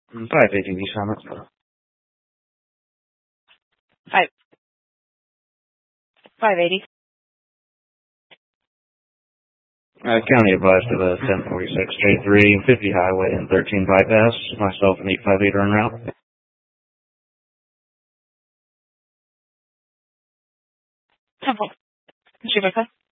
580 Summit. 580. County advised of a 1046 J3, 50 highway and 13 bypass. Myself and 858 are en route. Temple. Did you